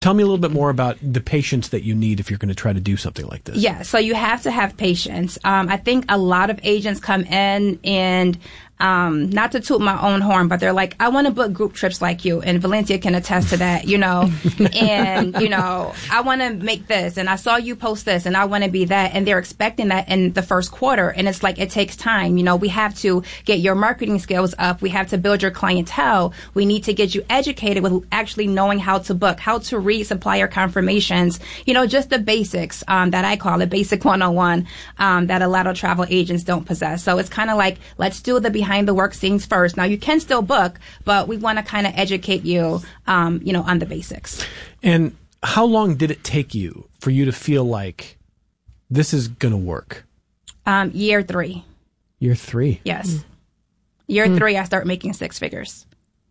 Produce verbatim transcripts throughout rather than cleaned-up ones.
Tell me a little bit more about the patience that you need if you're going to try to do something like this. Yeah, so you have to have patience. Um, I think a lot of agents come in and Um, not to toot my own horn, but they're like, I want to book group trips like you. And Valencia can attest to that, you know. And, you know, I want to make this. And I saw you post this. And I want to be that. And they're expecting that in the first quarter. And it's like, it takes time. You know, we have to get your marketing skills up. We have to build your clientele. We need to get you educated with actually knowing how to book, how to read supplier confirmations. You know, just the basics um, that I call it, basic one oh one, um, that a lot of travel agents don't possess. So it's kind of like, let's do the behind the work scenes first. Now you can still book, but we want to kind of educate you, um, you know, on the basics. And how long did it take you for you to feel like this is going to work? Um, year three. Year three. Yes. Mm. Year mm. three, I start making six figures.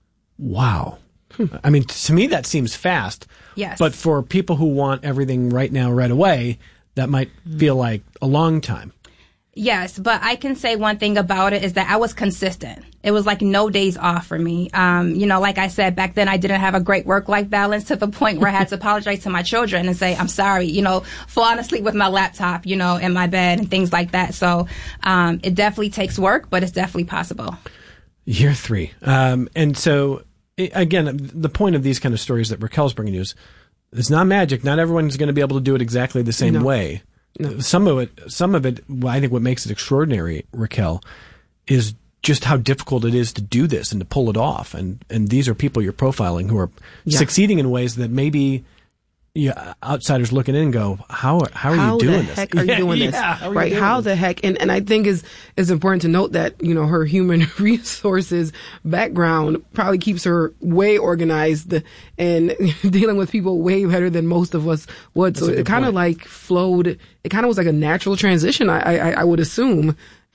Wow. I mean, to me, that seems fast. Yes. But for people who want everything right now, right away, that might mm. feel like a long time. Yes, but I can say one thing about it is that I was consistent. It was like no days off for me. Um, you know, like I said, back then I didn't have a great work-life balance to the point where I had to apologize to my children and say, I'm sorry, you know, falling asleep with my laptop, you know, in my bed and things like that. So um, it definitely takes work, but it's definitely possible. Year three. Um, and so, again, the point of these kind of stories that Raquel's bringing you is it's not magic. Not everyone's going to be able to do it exactly the same no. way. No. Some of it, some of it, I think what makes it extraordinary, Raquel, is just how difficult it is to do this and to pull it off. And, and these are people you're profiling who are yeah. succeeding in ways that maybe yeah, outsiders looking in go, how, how are how you doing this? How the heck are you doing yeah, this? Yeah, how right. How this? the heck? And, and I think is, it's important to note that, you know, her human resources background probably keeps her way organized and dealing with people way better than most of us would. That's so it kind of like flowed. It kind of was like a natural transition, I, I, I would assume.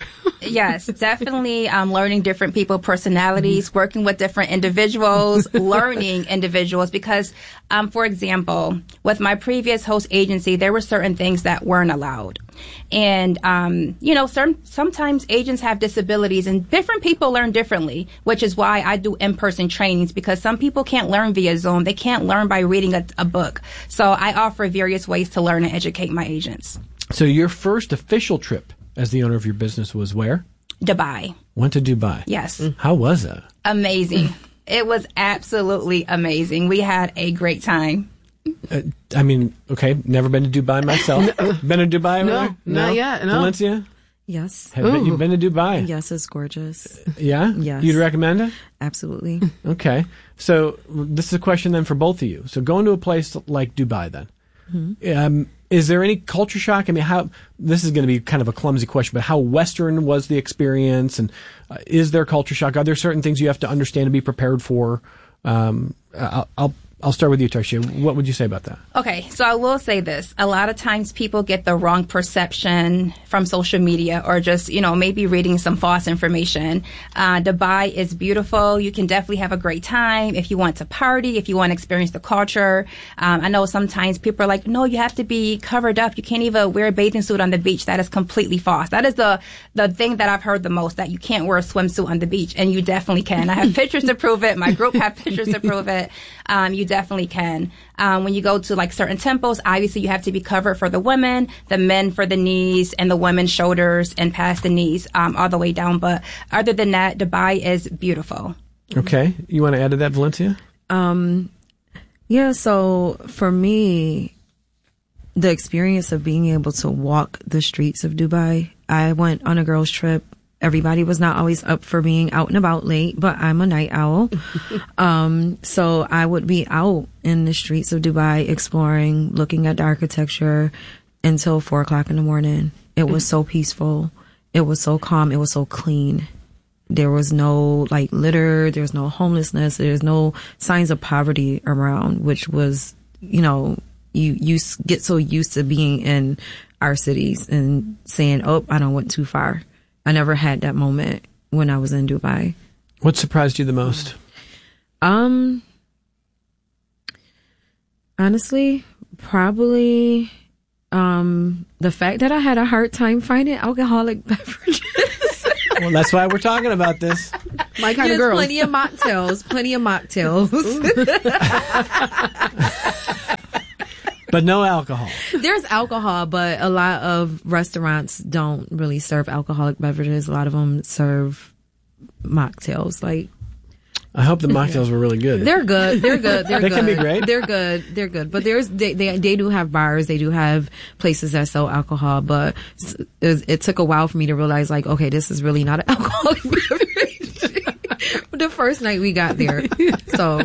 Yes, definitely um, learning different people personalities, working with different individuals, learning individuals. Because, um, for example, with my previous host agency, there were certain things that weren't allowed. And, um, you know, certain, sometimes agents have disabilities and different people learn differently, which is why I do in-person trainings, because some people can't learn via Zoom. They can't learn by reading a, a book. So I offer various ways to learn and educate my agents. So your first official trip as the owner of your business was where? Dubai. Went to Dubai. Yes. How was that? Amazing. It was absolutely amazing. We had a great time. Uh, I mean, okay, never been to Dubai myself. Been to Dubai? No, no, not yet. No. Valencia? Yes. Have been, you've been to Dubai? Yes, it's gorgeous. Yeah? Yes. You'd recommend it? Absolutely. Okay. So this is a question then for both of you. So going to a place like Dubai then, mm-hmm. um, is there any culture shock? I mean, how, this is going to be kind of a clumsy question, but how Western was the experience? And uh, is there culture shock? Are there certain things you have to understand and be prepared for? Um, I'll, I'll I'll start with you, Tarsha. What would you say about that? Okay, so I will say this. A lot of times people get the wrong perception from social media or just, you know, maybe reading some false information. Uh, Dubai is beautiful. You can definitely have a great time if you want to party, if you want to experience the culture. Um, I know sometimes people are like, no, you have to be covered up. You can't even wear a bathing suit on the beach. That is completely false. That is the, the thing that I've heard the most, that you can't wear a swimsuit on the beach, and you definitely can. I have pictures to prove it. My group have pictures to prove it. Um, you definitely can. Um, when you go to like certain temples, obviously you have to be covered for the women, the men for the knees, and the women's shoulders and past the knees, um, all the way down. But other than that, Dubai is beautiful. Okay. You want to add to that, Valencia? Um, yeah, so for me, the experience of being able to walk the streets of Dubai, I went on a girls' trip. Everybody was not always up for being out and about late, but I'm a night owl. um, so I would be out in the streets of Dubai exploring, looking at the architecture until four o'clock in the morning. It was so peaceful. It was so calm. It was so clean. There was no like litter. There was no homelessness. There's no signs of poverty around, which was, you know, you, you get so used to being in our cities and saying, oh, I don't went too far. I never had that moment when I was in Dubai. What surprised you the most? Um, honestly, probably um, the fact that I had a hard time finding alcoholic beverages. Well, that's why we're talking about this. My kind There's of girl. Plenty of mocktails. Plenty of mocktails. But no alcohol. There's alcohol, but a lot of restaurants don't really serve alcoholic beverages. A lot of them serve mocktails. Like, I hope the mocktails were really good. they're good. They're good. They're They good. can be great. They're good. They're good. But there's they, they they do have bars. They do have places that sell alcohol. But it, it took a while for me to realize, like, okay, this is really not an alcoholic beverage. The first night we got there, so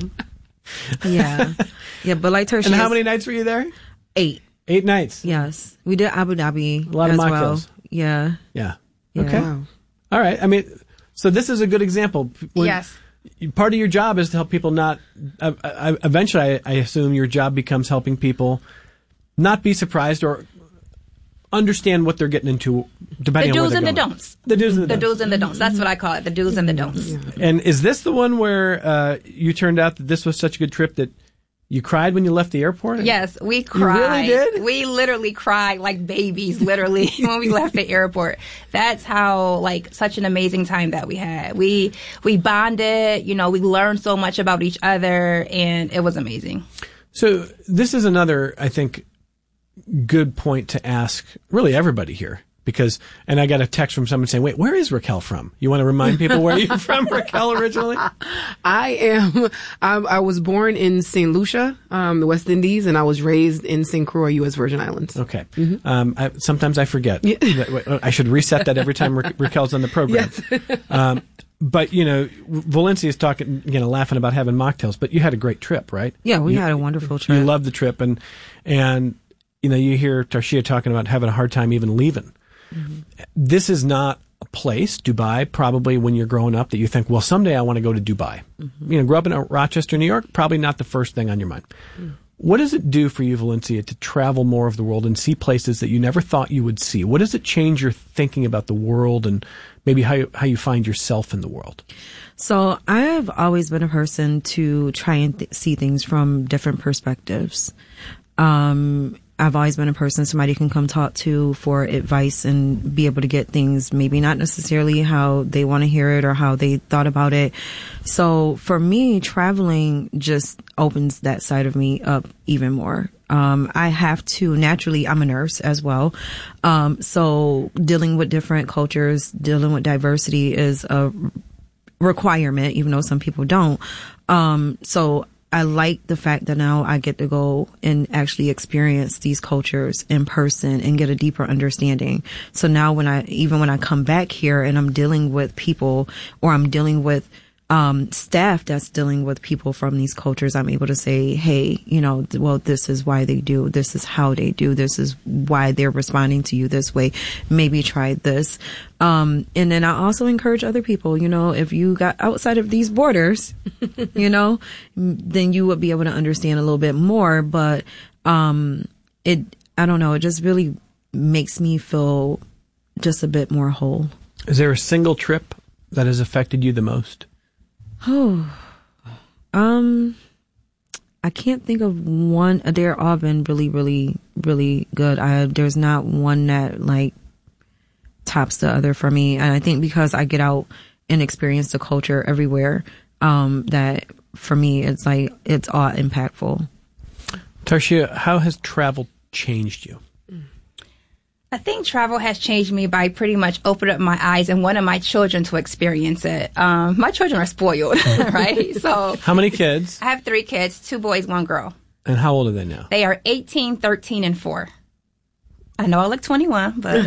yeah, yeah. But like Tertius, And how many nights were you there? eight. Eight nights. Yes, we did Abu Dhabi. A lot of as mocktails. well. Yeah. Yeah. Yeah. Okay. Wow. All right. I mean, so this is a good example. When- Yes. Part of your job is to help people not. Uh, uh, eventually, I, I assume your job becomes helping people not be surprised or understand what they're getting into, depending The on where do's they're and the going. don'ts. The do's and the, The don'ts. do's and the don'ts. That's what I call it. The do's and the don'ts. And is this the one where uh, you turned out that this was such a good trip that you cried when you left the airport? Yes, we cried. really did? We literally cried like babies, literally, when we left the airport. That's how, like, such an amazing time that we had. We we bonded, you know, we learned so much about each other, and it was amazing. So this is another, I think, good point to ask really everybody here. Because, and I got a text from someone saying, wait, where is Raquel from? You want to remind people where you're from, Raquel, originally? I am. I, I was born in Saint Lucia, um, the West Indies, and I was raised in Saint Croix, U S Virgin Islands. Okay. Um, I, sometimes I forget. That- I should reset that every time Ra- Raquel's on the program. um, but, you know, Valencia is talking, you know, laughing about having mocktails, but you had a great trip, right? Yeah, we You- had a wonderful trip. You loved the trip, and, and, you know, you hear Tarshia talking about having a hard time even leaving. Mm-hmm. This is not a place, Dubai, probably when you're growing up that you think, well, someday I want to go to Dubai. Mm-hmm. You know, grow up in Rochester, New York, probably not the first thing on your mind. Mm. What does it do for you, Valencia, to travel more of the world and see places that you never thought you would see? What does it change your thinking about the world and maybe how you, how you find yourself in the world? So I have always been a person to try and th- see things from different perspectives. Um, I've always been a person somebody can come talk to for advice and be able to get things maybe not necessarily how they want to hear it or how they thought about it. So for me, traveling just opens that side of me up even more. Um, I have to naturally, I'm a nurse as well. Um, so dealing with different cultures, dealing with diversity is a requirement, even though some people don't. Um, so I like the fact that now I get to go and actually experience these cultures in person and get a deeper understanding. So now when I, even when I come back here and I'm dealing with people or I'm dealing with um, staff that's dealing with people from these cultures, I'm able to say, hey, you know, well, this is why they do. This is how they do. This is why they're responding to you this way. Maybe try this. Um, and then I also encourage other people, you know, if you got outside of these borders, you know, then you would be able to understand a little bit more. But, um, it, I don't know, it just really makes me feel just a bit more whole. Is there a single trip that has affected you the most? Oh, um, I can't think of one. They're all been really, really, really good. I, there's not one that like tops the other for me. And I think because I get out and experience the culture everywhere, um, that for me, it's like, it's all impactful. Tarshia, how has travel changed you? I think travel has changed me by pretty much opening up my eyes and wanting my children to experience it. Um, my children are spoiled, right? So How many kids? I have three kids, two boys, one girl. And how old are they now? They are eighteen, thirteen, and four. I know I look twenty-one, but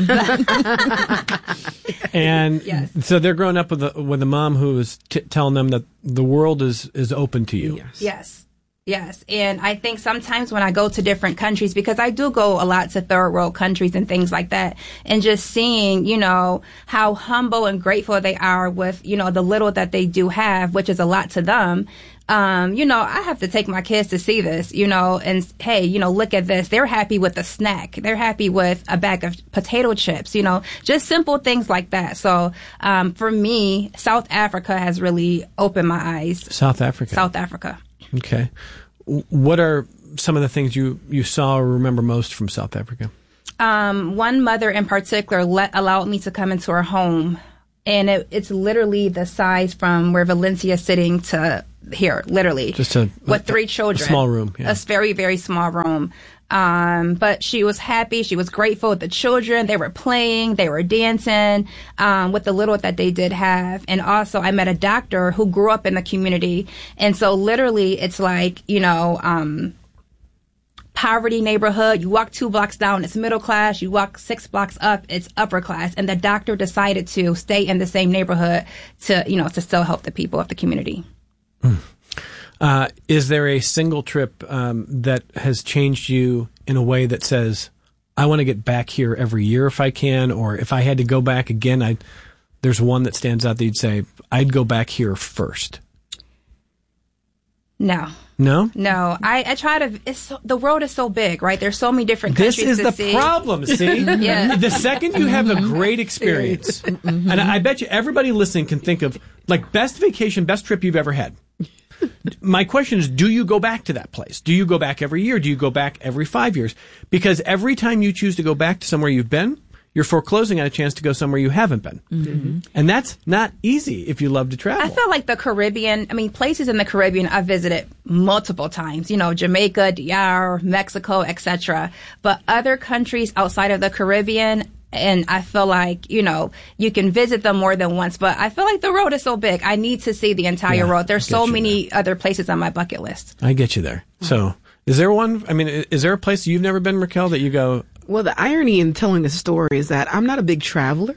And Yes. so they're growing up with a, with a mom who is t- telling them that the world is, is open to you. Yes. yes. Yes, and I think sometimes when I go to different countries, because I do go a lot to third world countries and things like that, and just seeing, you know, how humble and grateful they are with, you know, the little that they do have, which is a lot to them. Um, you know, I have to take my kids to see this, you know, and hey, you know, look at this. They're happy with a snack. They're happy with a bag of potato chips, you know, just simple things like that. So, um, for me, South Africa has really opened my eyes. South Africa. South Africa. Okay. W- What are some of the things you, you saw or remember most from South Africa? Um, one mother in particular let, allowed me to come into her home, and it, it's literally the size from where Valencia is sitting to here, literally. Just a with three a, children. A small room. Yeah. A very, very small room. Um, but she was happy. She was grateful with the children. They were playing. They were dancing um, with the little that they did have. And also, I met a doctor who grew up in the community. And so, literally, it's like, you know, um, poverty neighborhood. You walk two blocks down, it's middle class. You walk six blocks up, it's upper class. And the doctor decided to stay in the same neighborhood to, you know, to still help the people of the community. Hmm. Uh, is there a single trip um, that has changed you in a way that says, I want to get back here every year if I can, or if I had to go back again, I there's one that stands out that you'd say, I'd go back here first? No. No? No. I, I try to, it's so, the world is so big, right? There's so many different This countries is to the see. problem, see? Yeah. The second you have a great experience, and I bet you everybody listening can think of, like, best vacation, best trip you've ever had. My question is, do you go back to that place? Do you go back every year? Do you go back every five years? Because every time you choose to go back to somewhere you've been, you're foreclosing on a chance to go somewhere you haven't been. Mm-hmm. And that's not easy if you love to travel. I feel like the Caribbean, I mean, places in the Caribbean I've visited multiple times, you know, Jamaica, D R, Mexico, et cetera. But other countries outside of the Caribbean, and I feel like, you know, you can visit them more than once, but I feel like the road is so big. I need to see the entire Yeah, road. There's so many there. other places on my bucket list. I get you there. So is there one, I mean, is there a place you've never been, Raquel, that you go, Well, the irony in telling this story is that I'm not a big traveler.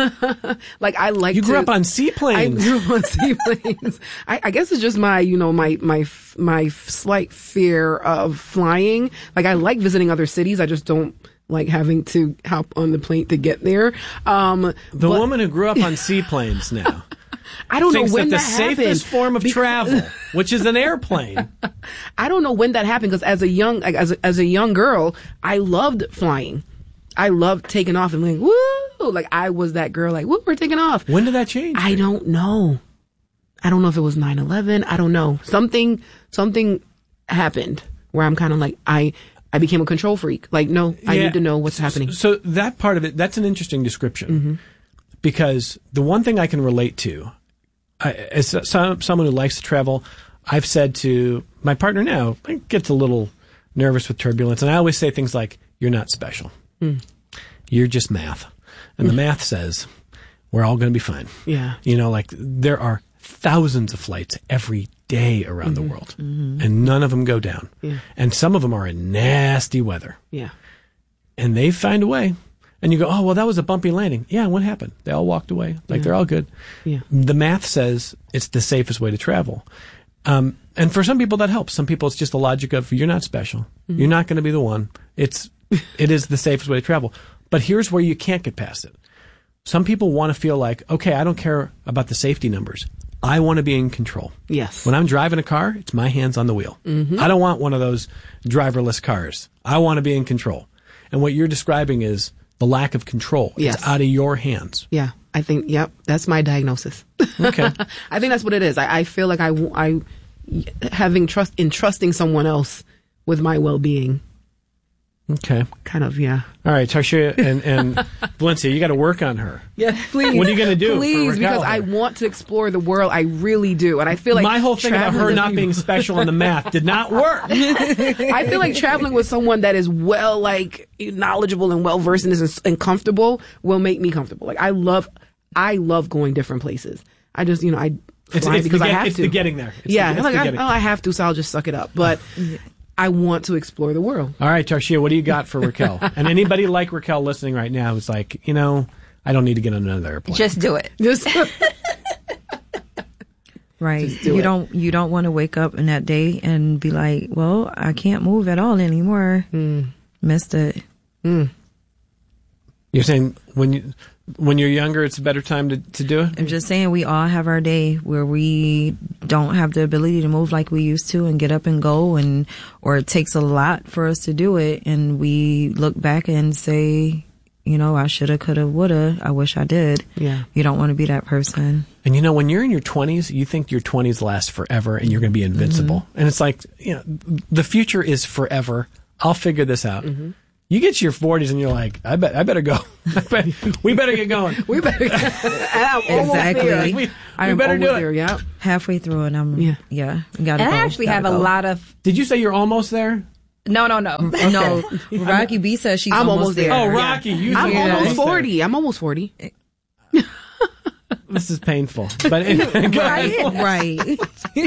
Like, I like you to, grew up on seaplanes. I grew up on seaplanes. I, I guess it's just my, you know, my, my, my slight fear of flying. Like, I like visiting other cities. I just don't like having to hop on the plane to get there. Um, the but, woman who grew up on seaplanes now. I don't know thinks when that that the happened. safest form of Because- travel, which is an airplane. I don't know when that happened because as a young, like, as a, as a young girl, I loved flying. I loved taking off and like, woo! Like, I was that girl, like, woo, we're taking off. When did that change? I don't know. I don't know if it was nine eleven. I don't know. Something, something happened where I'm kind of like, I, I became a control freak. Like, no, I Yeah. need to know what's happening. So that part of it, that's an interesting description. Mm-hmm. Because the one thing I can relate to, I, as some, someone who likes to travel, I've said to my partner now, it gets a little nervous with turbulence. And I always say things like, you're not special. Mm. You're just math. And the math says, we're all going to be fine. Yeah. You know, like there are thousands of flights every day around mm-hmm. the world. Mm-hmm. And none of them go down. Yeah. And some of them are in nasty weather. Yeah. And they find a way. And you go, oh, well, that was a bumpy landing. Yeah, what happened? They all walked away. Like, yeah. They're all good. Yeah. The math says it's the safest way to travel. Um, and for some people, that helps. Some people, it's just the logic of, you're not special. Mm-hmm. You're not going to be the one. It's, it is the safest way to travel. But here's where you can't get past it. Some people want to feel like, okay, I don't care about the safety numbers. I want to be in control. Yes. When I'm driving a car, it's my hands on the wheel. Mm-hmm. I don't want one of those driverless cars. I want to be in control. And what you're describing is the lack of control. Yes. It's out of your hands. Yeah. I think, yep, that's my diagnosis. Okay. I think that's what it is. I, I feel like I, I, having trust, entrusting someone else with my well-being. Okay. Kind of, yeah. All right, Tarsha and, and Valencia, you got to work on her. Yeah, please. What are you going to do? Please, for because Raquel I here? want to explore the world. I really do. And I feel like my whole thing about her traveling not with being you- special in the math did not work. I feel like traveling with someone that is well, like, knowledgeable and well versed in this and, and comfortable will make me comfortable. Like, I love, I love going different places. I just, you know, I It's, fly it's because the I get- have it's to. the getting there. It's yeah, the, I'm it's like, the I, getting. oh, I have to, so I'll just suck it up. But I want to explore the world. All right, Tarsha, what do you got for Raquel? And anybody like Raquel listening right now who's like, you know, I don't need to get on another airplane. Just do it. Just Right. do you it. don't you don't want to wake up in that day and be like, well, I can't move at all anymore. Mm. Missed it. Mm. You're saying when you when you're younger, it's a better time to, to do it? I'm just saying we all have our day where we don't have the ability to move like we used to and get up and go, and or it takes a lot for us to do it, and we look back and say, you know, I shoulda, coulda, woulda. I wish I did. Yeah. You don't want to be that person. And you know, when you're in your twenties, you think your twenties last forever and you're going to be invincible. Mm-hmm. And it's like, you know, the future is forever. I'll figure this out. Mm-hmm. You get to your forties and you're like, I bet I better go. I bet, we better get going. We better. I'm almost Exactly. there. We, we I am better almost do it. there. Yeah. Halfway through, and I'm Yeah. yeah, yeah gotta And go. I actually gotta have a go. lot of. Did you say you're almost there? No, no, no. No, Rocky B says she's I'm almost, almost there. there. Oh, Yeah. Rocky, you I'm you're almost there. forty. I'm almost forty. This is painful. But anyway, go ahead. Right.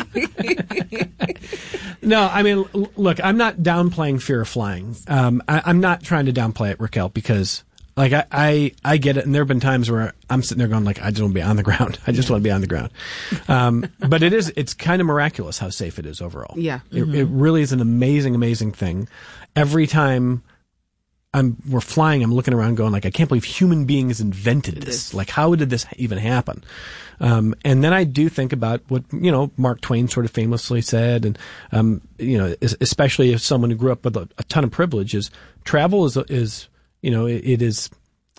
No, I mean, l- look, I'm not downplaying fear of flying. Um, I, I'm not trying to downplay it, Raquel, because like I, I, I get it, and there have been times where I'm sitting there going like, I just want to be on the ground. I just want to be on the ground. Um, but it is, it's kind of miraculous how safe it is overall. Yeah. It, it really is an amazing, amazing thing. Every time I'm we're flying, I'm looking around going like, I can't believe human beings invented this. Like, how did this even happen? Um, and then I do think about what, you know, Mark Twain sort of famously said, and, um, you know, es- especially as someone who grew up with a, a ton of privilege, is travel is, is, you know, it, it is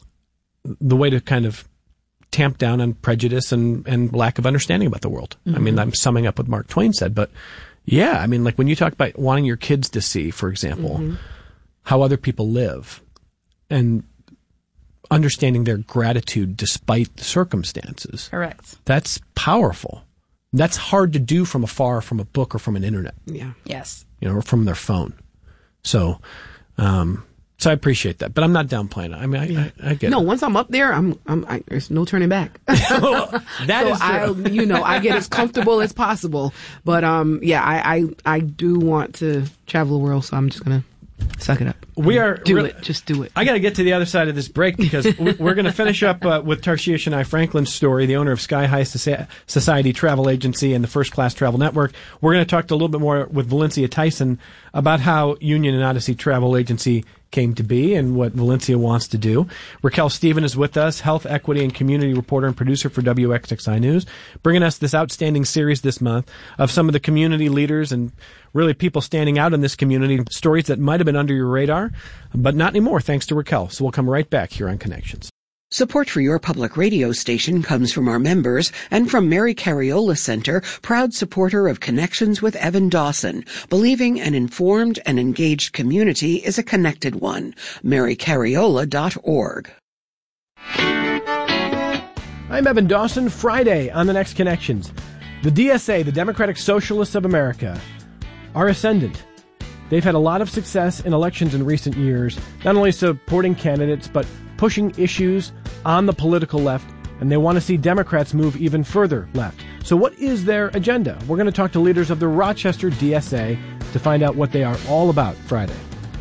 the way to kind of tamp down on prejudice and, and lack of understanding about the world. I mean, I'm summing up what Mark Twain said, but yeah, I mean, like when you talk about wanting your kids to see, for example, how other people live and understanding their gratitude despite the circumstances. Correct. That's powerful. That's hard to do from afar, from a book or from an internet, Yeah. Yes. you know, or from their phone. So, um, so I appreciate that, but I'm not downplaying it. I mean, I, I, I get No, it. once I'm up there, I'm. I'm. I, there's no turning back. That so is I, true. you know, I get as comfortable as possible. But um, yeah, I, I, I do want to travel the world, so I'm just gonna suck it up. We are do really- it. Just do it. I got to get to the other side of this break because we- we're going to finish up uh, with Tarshiya Shania Franklin's story, the owner of Sky High Soci- Society Travel Agency and the First Class Travel Network. We're going to talk a little bit more with Valencia Tyson about how Union and Odyssey Travel Agency came to be and what Valencia wants to do. Raquel Stephen is with us, health, equity, and community reporter and producer for W X X I News, bringing us this outstanding series this month of some of the community leaders and really people standing out in this community, stories that might have been under your radar, but not anymore, thanks to Raquel. So we'll come right back here on Connections. Support for your public radio station comes from our members and from Mary Cariola Center, proud supporter of Connections with Evan Dawson, believing an informed and engaged community is a connected one. mary cariola dot org. I'm Evan Dawson. Friday on the next Connections. The D S A, the Democratic Socialists of America, are ascendant. They've had a lot of success in elections in recent years, not only supporting candidates, but pushing issues on the political left, and they want to see Democrats move even further left. So what is their agenda? We're going to talk to leaders of the Rochester D S A to find out what they are all about Friday.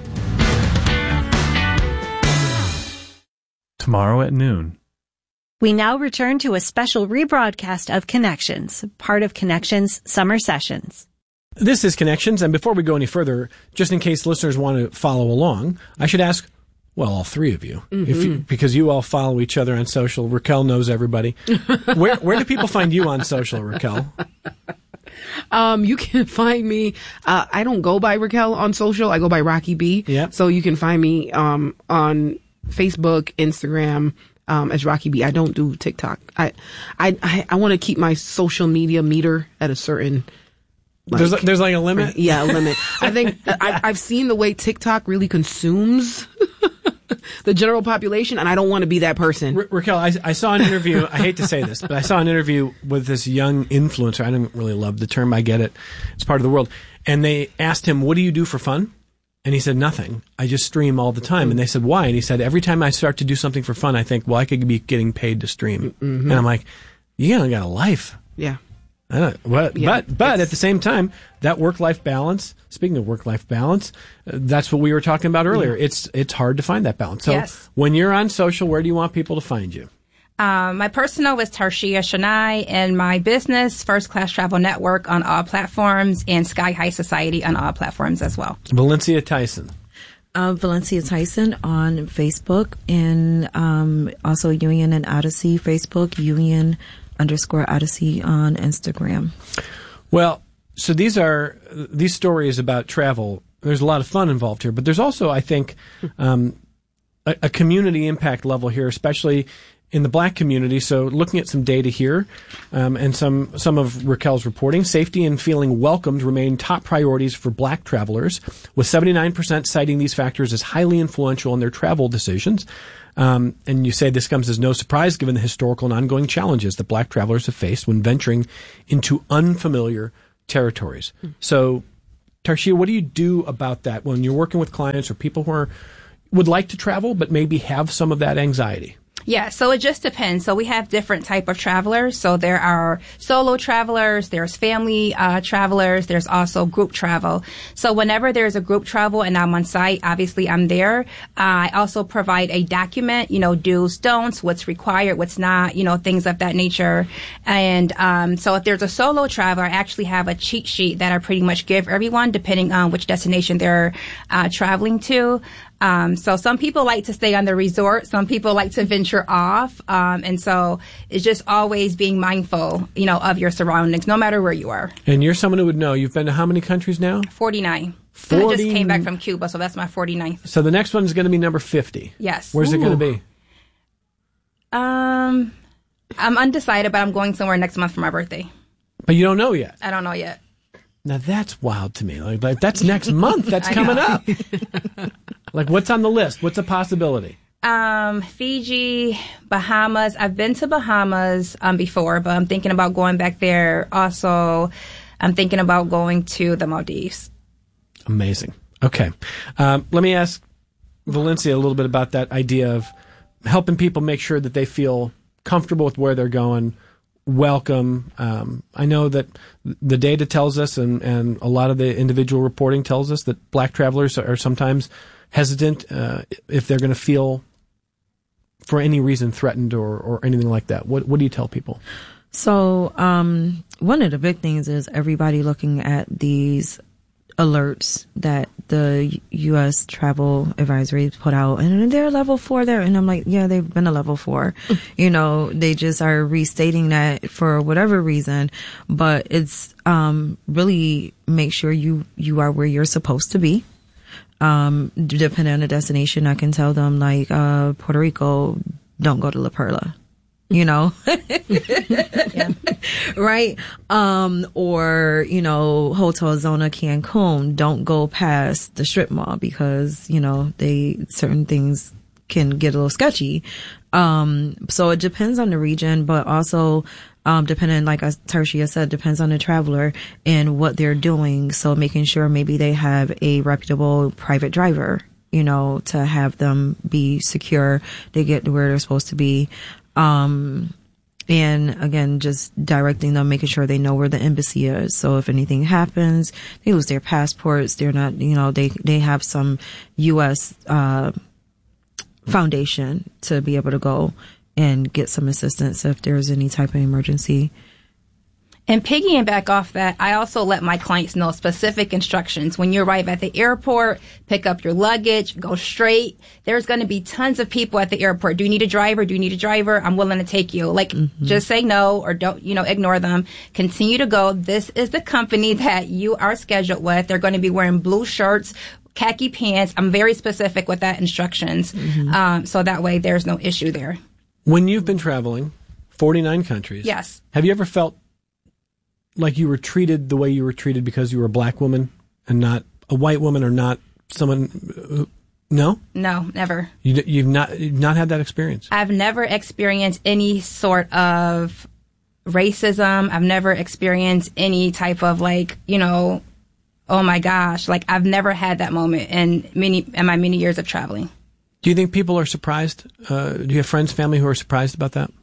Tomorrow at noon. We now return to a special rebroadcast of Connections, part of Connections Summer Sessions. This is Connections, and before we go any further, just in case listeners want to follow along, I should ask, well, all three of you, if you, because you all follow each other on social. Raquel knows everybody. where where do people find you on social, Raquel? Um, you can find me. Uh, I don't go by Raquel on social. I go by Rocky B. Yeah. So you can find me um on Facebook, Instagram. Um, as Rocky B. I don't do TikTok. I, I, I, I want to keep my social media meter at a certain. Like, There's there's like a limit. yeah, a limit. I think I, I've seen the way TikTok really consumes the general population, and I don't want to be that person. Ra- Raquel, I, I saw an interview. I hate to say this, but I saw an interview with this young influencer. I don't really love the term. I get it. It's part of the world. And they asked him, "What do you do for fun?" And he said, "Nothing. I just stream all the time." And they said, "Why?" And he said, "Every time I start to do something for fun, I think, well, I could be getting paid to stream." And I'm like, "You don't got a life." Yeah. I don't, but, Yeah, but, but it's- at the same time, that work-life balance, speaking of work-life balance, uh, that's what we were talking about earlier. It's, it's hard to find that balance. So Yes. when you're on social, where do you want people to find you? Um, my personal is Tarshiya Shania, and my business, First Class Travel Network, on all platforms, and Sky High Society on all platforms as well. Valencia Tyson. Uh, Valencia Tyson on Facebook, and um, also Union and Odyssey Facebook, Union underscore Odyssey on Instagram. Well, so these are, these stories about travel, there's a lot of fun involved here, but there's also, I think, um, a, a community impact level here, especially in the black community. So looking at some data here, um, and some, some of Raquel's reporting, safety and feeling welcomed remain top priorities for black travelers, with seventy-nine percent citing these factors as highly influential in their travel decisions. Um, and you say this comes as no surprise given the historical and ongoing challenges that black travelers have faced when venturing into unfamiliar territories. Mm. So, Tarshia, what do you do about that when you're working with clients or people who are, would like to travel but maybe have some of that anxiety? Yeah, so it just depends. So we have different type of travelers. So there are solo travelers, there's family uh, travelers, there's also group travel. So whenever there's a group travel and I'm on site, obviously I'm there. Uh, I also provide a document, you know, do's, don'ts, what's required, what's not, you know, things of that nature. And um, so if there's a solo traveler, I actually have a cheat sheet that I pretty much give everyone depending on which destination they're uh, traveling to. Um, so some people like to stay on the resort. Some people like to venture off. Um, and so it's just always being mindful, you know, of your surroundings, no matter where you are. And you're someone who would know. You've been to how many countries now? forty-nine. forty I just came back from Cuba, so that's my forty-ninth. So the next one is going to be number fifty. Yes. Where's Ooh. it going to be? Um, I'm undecided, but I'm going somewhere next month for my birthday. But you don't know yet. I don't know yet. Now that's wild to me. Like, like that's next month. That's coming up. Like, what's on the list? What's a possibility? Um, Fiji, Bahamas. I've been to Bahamas um, before, but I'm thinking about going back there. Also, I'm thinking about going to the Maldives. Amazing. Okay. Um, let me ask Valencia a little bit about that idea of helping people make sure that they feel comfortable with where they're going, welcome. Um, I know that the data tells us, and, and a lot of the individual reporting tells us that black travelers are sometimes hesitant uh, if they're going to feel, for any reason, threatened or, or anything like that. What what do you tell people? So um, one of the big things is everybody looking at these alerts that the U S travel advisory put out, and they're level four there. And I'm like, yeah, they've been a level four. You know, they just are restating that for whatever reason, but it's um, really make sure you, you are where you're supposed to be. Um, depending on the destination, I can tell them like, uh, Puerto Rico, don't go to La Perla. You know, yeah. Right? Um, or, you know, Hotel Zona Cancun, don't go past the strip mall because, you know, they, certain things can get a little sketchy. Um, so it depends on the region, but also, um, depending, like Tarshia said, depends on the traveler and what they're doing. So making sure maybe they have a reputable private driver, you know, to have them be secure, they get to where they're supposed to be. Um, and again, just directing them, making sure they know where the embassy is. So if anything happens, they lose their passports, they're not, you know, they, they have some U S, uh, foundation to be able to go and get some assistance if there's any type of emergency. And piggying back off that, I also let my clients know specific instructions. When you arrive at the airport, pick up your luggage, go straight. There's going to be tons of people at the airport. Do you need a driver? Do you need a driver? I'm willing to take you. Like, mm-hmm. just say no or don't, you know, ignore them. Continue to go. This is the company that you are scheduled with. They're going to be wearing blue shirts, khaki pants. I'm very specific with that instructions. Mm-hmm. Um, so that way there's no issue there. When you've been traveling forty-nine countries. Yes. Have you ever felt like you were treated the way you were treated because you were a black woman and not a white woman or not someone who, no? No, never. You, you've not you've not had that experience? I've never experienced any sort of racism. I've never experienced any type of like, you know, oh my gosh, like I've never had that moment in many in my many years of traveling. Do you think people are surprised? Uh, do you have friends, family who are surprised about that?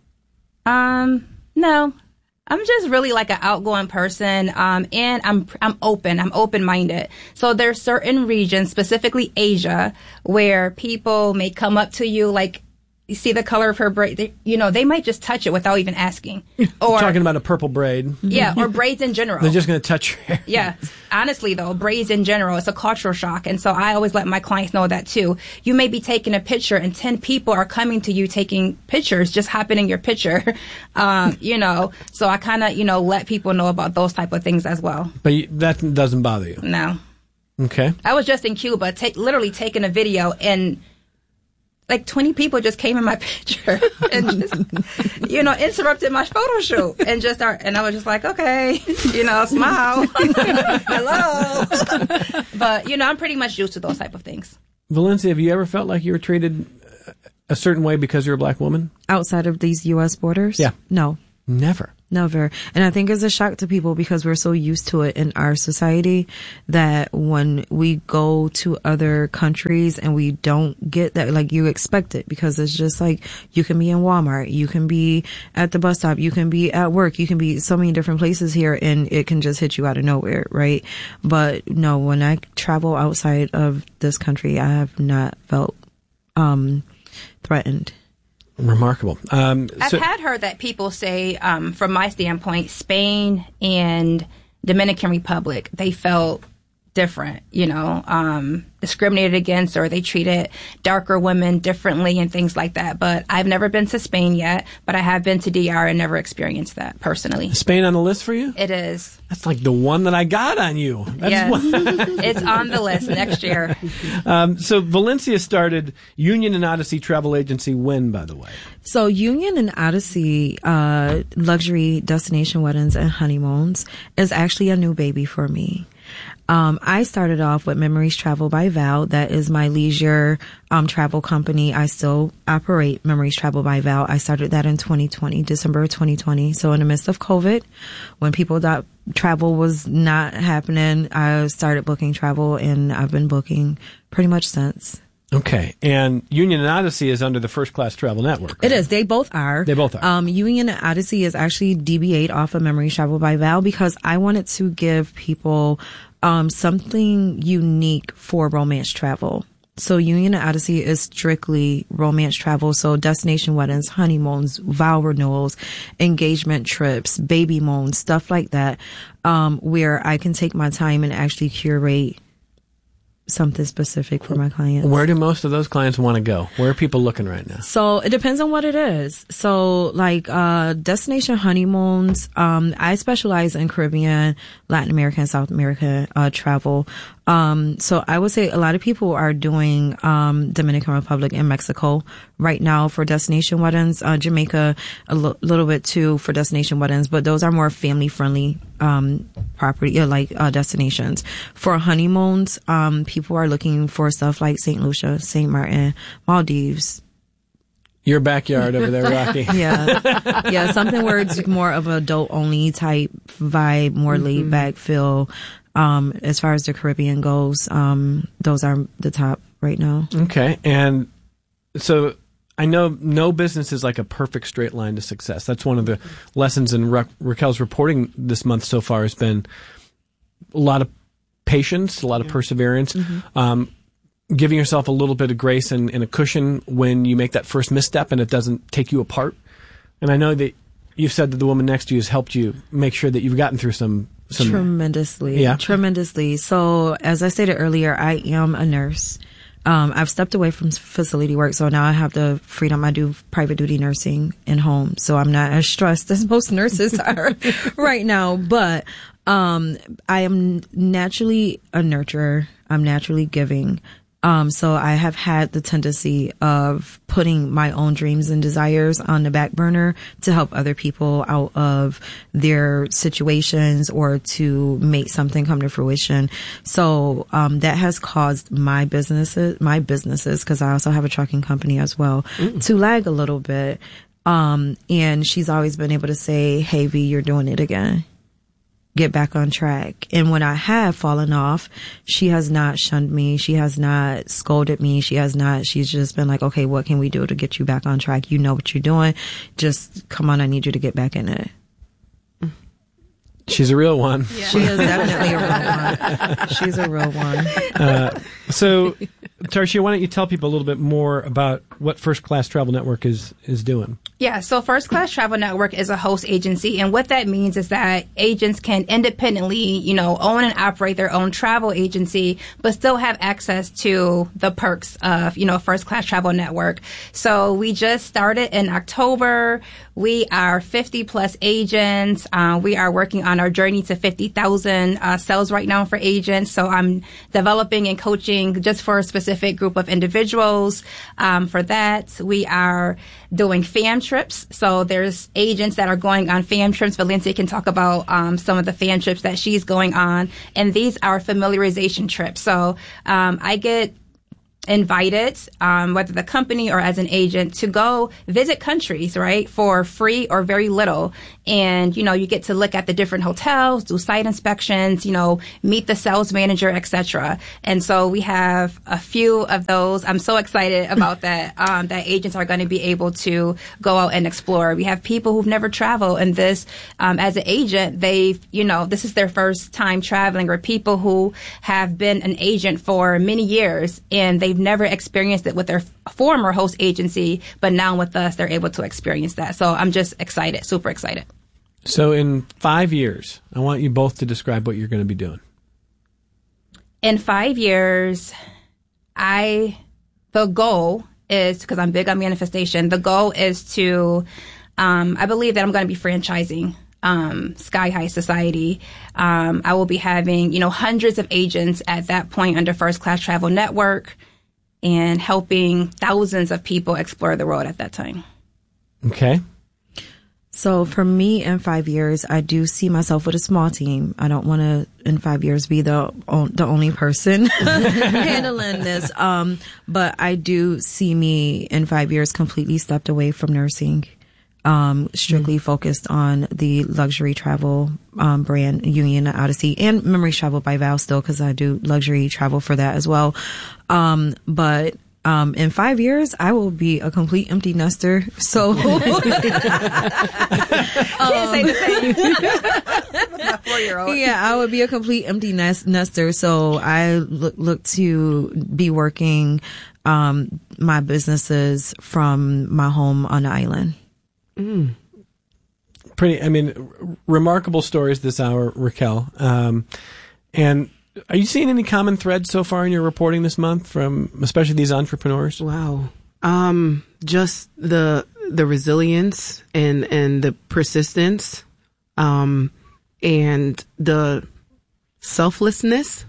Um, no. I'm just really like an outgoing person, um, and I'm I'm open. I'm open-minded. So there's certain regions, specifically Asia, where people may come up to you like, you see the color of her braid, they, you know, they might just touch it without even asking. Or talking about a purple braid. Yeah, or braids in general. They're just going to touch your hair. Yeah. Honestly, though, braids in general, it's a cultural shock. And so I always let my clients know that, too. You may be taking a picture, and ten people are coming to you taking pictures, just hopping in your picture, um, you know. So I kind of, you know, let people know about those type of things as well. But you, that doesn't bother you? No. Okay. I was just in Cuba, ta- literally taking a video, and like twenty people just came in my picture and just, you know, interrupted my photo shoot and just start, and I was just like, okay, you know, smile. Hello. But, you know, I'm pretty much used to those type of things. Valencia, have you ever felt like you were treated a certain way because you're a black woman? Outside of these U S borders? Yeah. No. Never. Never. And I think it's a shock to people because we're so used to it in our society that when we go to other countries and we don't get that, like you expect it, because it's just like you can be in Walmart, you can be at the bus stop, you can be at work, you can be so many different places here and it can just hit you out of nowhere, right? But no, when I travel outside of this country, I have not felt um threatened. Remarkable. Um, I've so, had heard that people say, um, from my standpoint, Spain and Dominican Republic, they felt different, you know, um, discriminated against, or they treated darker women differently and things like that. But I've never been to Spain yet, but I have been to D R and never experienced that personally. Is Spain on the list for you? It is. That's like the one that I got on you. That's Yes. one. It's on the list next year. Um, so Valencia started Union and Odyssey Travel Agency when, by the way? So Union and Odyssey, uh, luxury destination weddings and honeymoons is actually a new baby for me. Um, I started off with Memories Travel by Val. That is my leisure um, travel company. I still operate Memories Travel by Val. I started that in twenty twenty, December of twenty twenty. So in the midst of COVID, when people thought travel was not happening, I started booking travel, and I've been booking pretty much since. Okay. And Union and Odyssey is under the First Class Travel Network, right? It is. They both are. They both are. Um, Union and Odyssey is actually D B A'd off of Memories Travel by Val because I wanted to give people um, something unique for romance travel. So Union and Odyssey is strictly romance travel. So destination weddings, honeymoons, vow renewals, engagement trips, baby moons, stuff like that, um, where I can take my time and actually curate something specific for my clients. Where do most of those clients want to go? Where are people looking right now? So it depends on what it is. So like uh destination honeymoons, um I specialize in Caribbean, Latin America, and South America uh travel. Um so I would say a lot of people are doing um Dominican Republic and Mexico right now for destination weddings, uh Jamaica a l- little bit too for destination weddings, but those are more family friendly um property uh, like uh destinations. For honeymoons, um people are looking for stuff like Saint Lucia, Saint Martin, Maldives. Your backyard over there, Rocky. Yeah. Yeah, something where it's more of an adult only type vibe, more mm-hmm. laid back feel. Um, as far as the Caribbean goes, um, those are the top right now. Okay. And so I know no business is like a perfect straight line to success. That's one of the lessons in Ra- Raquel's reporting this month so far has been a lot of patience, a lot of yeah. perseverance, mm-hmm. um, giving yourself a little bit of grace and, and a cushion when you make that first misstep and it doesn't take you apart. And I know that you've said that the woman next to you has helped you make sure that you've gotten through some Some, tremendously, yeah. tremendously. So as I stated earlier, I am a nurse. Um, I've stepped away from facility work, so now I have the freedom. I do private duty nursing in home, so I'm not as stressed as most nurses are right now. But um, I am naturally a nurturer. I'm naturally giving. Um, so I have had the tendency of putting my own dreams and desires on the back burner to help other people out of their situations or to make something come to fruition. So, um, that has caused my businesses, my businesses, cause I also have a trucking company as well, mm. to lag a little bit. Um, and she's always been able to say, hey, V, you're doing it again. Get back on track. And when I have fallen off, she has not shunned me. She has not scolded me. She has not, she's just been like, okay, what can we do to get you back on track? You know what you're doing. Just come on. I need you to get back in it. She's a real one. Yeah. She is definitely a real one. She's a real one. Uh, so, Tarshia, why don't you tell people a little bit more about what First Class Travel Network is, is doing? Yeah, so First Class Travel Network is a host agency, and what that means is that agents can independently, you know, own and operate their own travel agency, but still have access to the perks of, you know, First Class Travel Network. So we just started in October. We are fifty plus agents. Uh, we are working on on our journey to fifty thousand uh, sales right now for agents. So I'm developing and coaching just for a specific group of individuals. Um, for that, we are doing fam trips. So there's agents that are going on fam trips. Valencia can talk about um, some of the fam trips that she's going on. And these are familiarization trips. So um, I get invited, um, whether the company or as an agent, to go visit countries, right, for free or very little. And, you know, you get to look at the different hotels, do site inspections, you know, meet the sales manager, et cetera. And so we have a few of those. I'm so excited about that, um, that agents are going to be able to go out and explore. We have people who've never traveled, and this, um, as an agent, they've, you know, this is their first time traveling, or people who have been an agent for many years and they've never experienced it with their former host agency, but now with us, they're able to experience that. So I'm just excited, super excited. So in five years, I want you both to describe what you're going to be doing. In five years, I, the goal is, because I'm big on manifestation, the goal is to, um, I believe that I'm going to be franchising Um, Sky High Society. Um, I will be having, you know, hundreds of agents at that point under First Class Travel Network, and helping thousands of people explore the world at that time. Okay. So for me, in five years, I do see myself with a small team. I don't want to, in five years, be the the only person handling this. Um, but I do see me in five years completely stepped away from nursing. Um, strictly mm-hmm. focused on the luxury travel um, brand Union Odyssey, and Memories Travel by Val still, because I do luxury travel for that as well. Um, but um, in five years, I will be a complete empty nester. So um, Can't say the same. My four-year-old. Yeah, I would be a complete empty nest nester. So I look, look to be working um, my businesses from my home on the island. Mm. Pretty, I mean, r- remarkable stories this hour, Raquel. Um, and are you seeing any common threads so far in your reporting this month from especially these entrepreneurs? Wow. Um, just the, the resilience and, and the persistence, um, and the selflessness.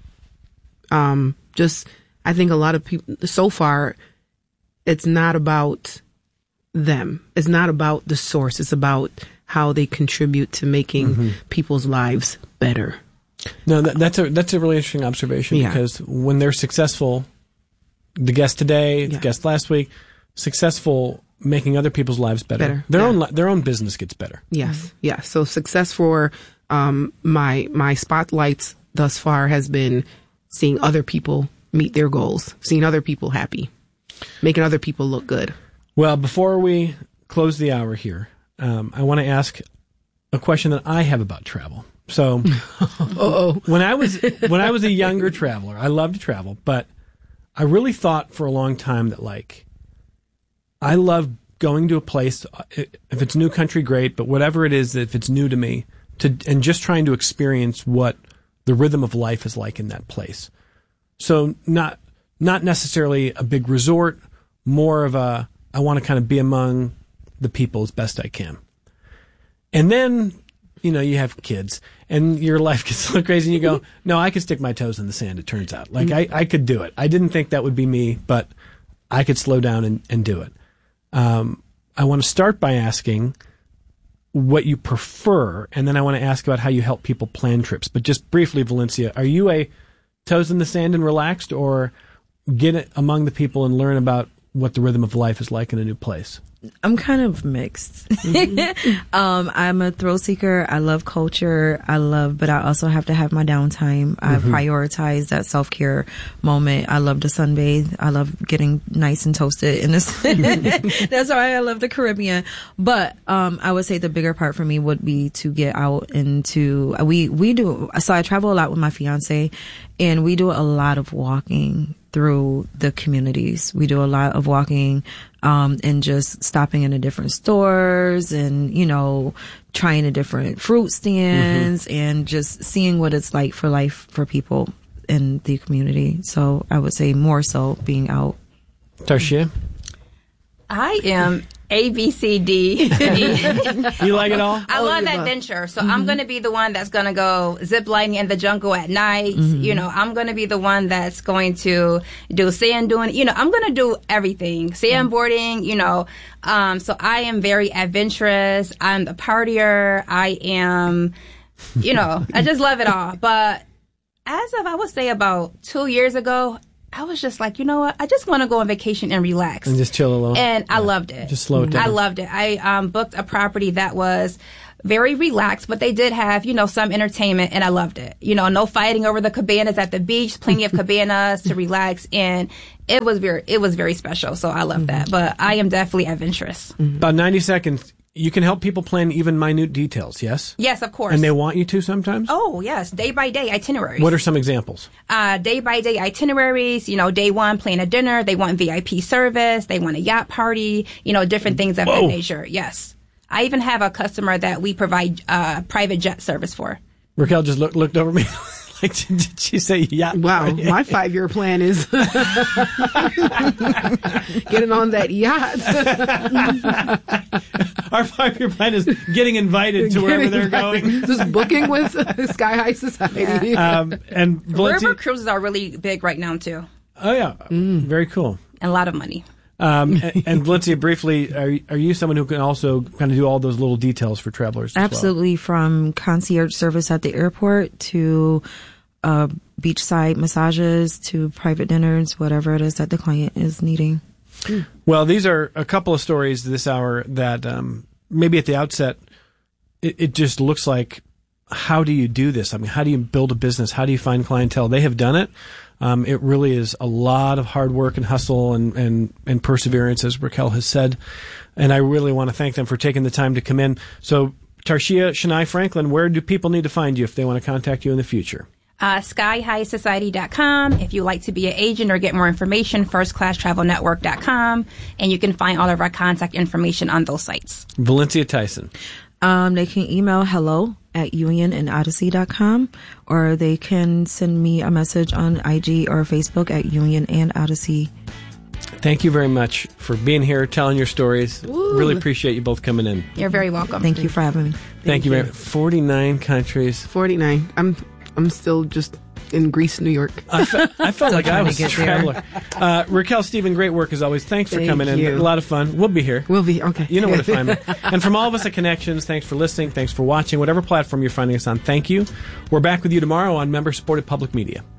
Um, just, I think a lot of people, so far, it's not about them. It's not about the source. It's about how they contribute to making mm-hmm. people's lives better. No, that, that's a that's a really interesting observation, yeah. because when they're successful, the guest today, the yeah. guest last week, successful making other people's lives better. better. Their yeah. own their own business gets better. Yes, mm-hmm. yes. So success for um, my my spotlights thus far has been seeing other people meet their goals, seeing other people happy, making other people look good. Well, before we close the hour here, um, I want to ask a question that I have about travel. So, Uh-oh. when I was when I was a younger traveler, I loved to travel, but I really thought for a long time that, like, I love going to a place. If it's new country, great, but whatever it is, if it's new to me, to and just trying to experience what the rhythm of life is like in that place. So not not necessarily a big resort, more of a, I want to kind of be among the people as best I can. And then, you know, you have kids and your life gets a little crazy and you go, no, I could stick my toes in the sand, it turns out. Like, I, I could do it. I didn't think that would be me, but I could slow down and, and do it. Um, I want to start by asking what you prefer, and then I want to ask about how you help people plan trips. But just briefly, Valencia, are you a toes in the sand and relaxed, or get it among the people and learn about what the rhythm of life is like in a new place? I'm kind of mixed. Mm-hmm. um, I'm a thrill seeker. I love culture. I love, but I also have to have my downtime. I mm-hmm. prioritize that self-care moment. I love to sunbathe. I love getting nice and toasted in this. That's why I love the Caribbean. But, um, I would say the bigger part for me would be to get out into, we, we do, so I travel a lot with my fiance, and we do a lot of walking through the communities. We do a lot of walking, um, and just stopping in the different stores and, you know, trying the different fruit stands mm-hmm. and just seeing what it's like for life for people in the community. So I would say more so being out. Tarshia? I am A, B, C, D. You like it all? I love adventure. So mm-hmm. I'm going to be the one that's going to go zip lining in the jungle at night. Mm-hmm. You know, I'm going to be the one that's going to do sand doing, you know, I'm going to do everything. Sandboarding, you know. Um, so I am very adventurous. I'm the partier. I am, you know, I just love it all. But as of, I would say about two years ago, I was just like, you know what? I just want to go on vacation and relax. And just chill alone. And yeah. I loved it. Just slow it down. I loved it. I um, booked a property that was very relaxed, but they did have, you know, some entertainment, and I loved it. You know, no fighting over the cabanas at the beach, plenty of cabanas to relax, and it was very, it was very special. So I love mm-hmm. that. But I am definitely adventurous. Mm-hmm. About ninety seconds. You can help people plan even minute details, yes? Yes, of course. And they want you to sometimes? Oh, yes. Day by day itineraries. What are some examples? Uh, day by day itineraries. You know, day one, plan a dinner. They want V I P service. They want a yacht party. You know, different things of Whoa. that nature. Yes. I even have a customer that we provide uh, private jet service for. Raquel just look, looked over me. Like, did she say yacht? Wow, my five-year plan is getting on that yacht. Our five-year plan is getting invited to wherever they're invited. going. Just booking with Sky High Society. Yeah. Um, and Valencia, river cruises are really big right now, too. Oh, yeah. Mm. Very cool. And a lot of money. Um, and, and Valencia, briefly, are, are you someone who can also kind of do all those little details for travelers as Absolutely, well? From concierge service at the airport to uh, beachside massages to private dinners, whatever it is that the client is needing. Well, these are a couple of stories this hour that um, maybe at the outset, it, it just looks like, how do you do this? I mean, how do you build a business? How do you find clientele? They have done it. Um, it really is a lot of hard work and hustle and, and, and perseverance, as Raquel has said. And I really want to thank them for taking the time to come in. So, Tarshia Shania Franklin, where do people need to find you if they want to contact you in the future? Uh, sky high society dot com. If you'd like to be an agent or get more information, first class travel network dot com. And you can find all of our contact information on those sites. Valencia Tyson. Um, they can email hello at union and odyssey dot com, or they can send me a message on I G or Facebook at Union and Odyssey. Thank you very much for being here, telling your stories. Ooh. Really appreciate you both coming in. You're very welcome. Thank you for having me. Thank, Thank you you. very much. forty-nine countries. forty-nine. I'm I'm still just in Greece, New York. I, fe- I felt like I trying to was a get there. traveler. Uh, Raquel, Stephen, great work as always. Thanks for Thank coming in. you. A lot of fun. We'll be here. We'll be, okay. You know where to find me. And from all of us at Connections, thanks for listening. Thanks for watching. Whatever platform you're finding us on, thank you. We're back with you tomorrow on member-supported public media.